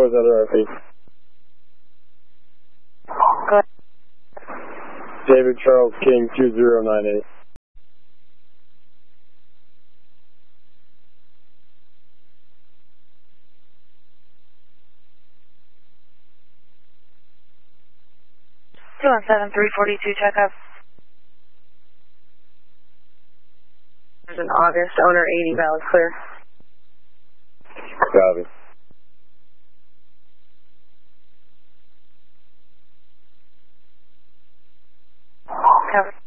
towards other RP. Go ahead. David Charles King 2098. Two on 7342, check up. There's an August, owner 80, valid clear. Copy. Copy.